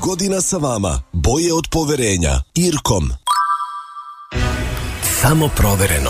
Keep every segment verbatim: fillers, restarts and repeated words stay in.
godina sa vama. Boje od poverenja. Irkom. Samo provereno.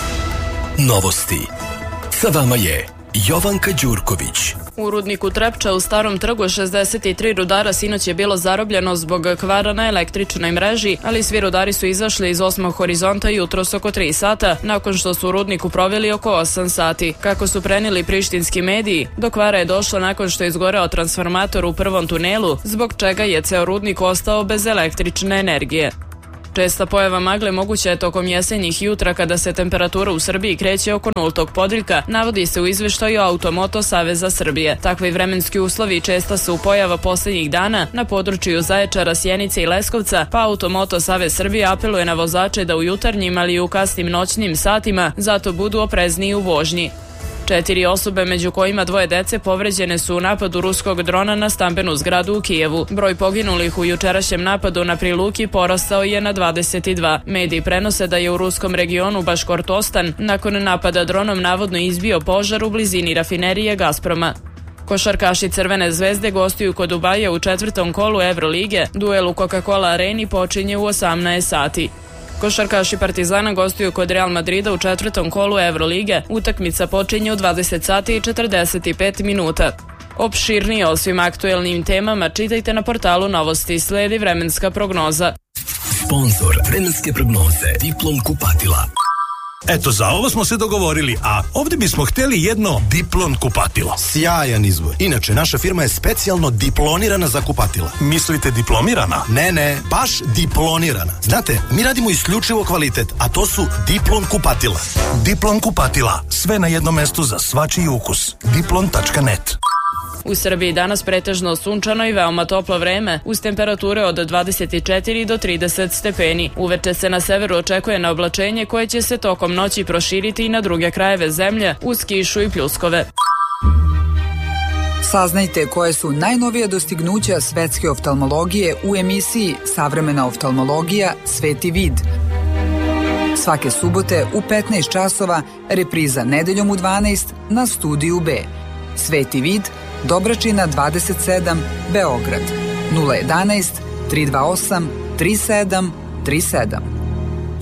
Novosti. Sa vama je Jovanka Đurković. U rudniku Trepča u Starom trgu šezdeset tri rudara sinoć je bilo zarobljeno zbog kvara na električnoj mreži, ali svi rudari su izašli iz osmog horizonta jutros oko tri sata, nakon što su u rudniku proveli oko osam sati. Kako su preneli prištinski mediji, do kvara je došlo nakon što je izgoreo transformator u prvom tunelu, zbog čega je ceo rudnik ostao bez električne energije. Česta pojava magle moguća je tokom jesenjih jutra kada se temperatura u Srbiji kreće oko nultog podriljka, navodi se u izveštaju Automoto Saveza Srbije. Takvi vremenski uslovi česta su pojava poslednjih dana na području Zaječara, Sjenice i Leskovca, pa Automoto Savez Srbije apeluje na vozače da u jutarnjim, ali i u kasnim noćnim satima zato budu oprezniji u vožnji. Četiri osobe, među kojima dvoje dece, povređene su u napadu ruskog drona na stambenu zgradu u Kijevu. Broj poginulih u jučerašnjem napadu na Priluki porastao je na dvadeset dva. Mediji prenose da je u ruskom regionu Baškortostan nakon napada dronom navodno izbio požar u blizini rafinerije Gazproma. Košarkaši Crvene zvezde gostuju kod Dubaja u četvrtom kolu Evrolige. Duel u Coca-Cola areni počinje u osamnaest sati. Košarkaši Partizana gostuju kod Real Madrida u četvrtom kolu Evrolige. Utakmica počinje u dvadeset sati i četrdeset pet minuta. Opširnije o svim aktuelnim temama čitajte na portalu Novosti. Sledi vremenska prognoza. Sponzor vremenske prognoze Diplom kupatila. Eto, za ovo smo se dogovorili, a ovdje bismo htjeli jedno Diplon kupatilo. Sjajan izbor. Inače, naša firma je specijalno diplonirana za kupatila. Mislite diplomirana? Ne, ne, baš diplonirana. Znate, mi radimo isključivo kvalitet, a to su Diplon kupatila. Diplon kupatila. Sve na jednom mestu za svačiji ukus. diplon tačka net. U Srbiji danas pretežno sunčano i veoma toplo vreme, uz temperature od dvadeset četiri do trideset stepeni. Uveče se na severu očekuje na oblačenje koje će se tokom noći proširiti i na druge krajeve zemlje, uz kišu i pljuskove. Saznajte koje su najnovija dostignuća svetske oftalmologije u emisiji Savremena oftalmologija Sveti vid. Svake subote u petnaest časova, repriza nedeljom u dvanaest na Studiju B. Sveti vid, Dobračina dvadeset sedam, Beograd, nula jedanaest, tri dva osam, tri sedam tri sedam.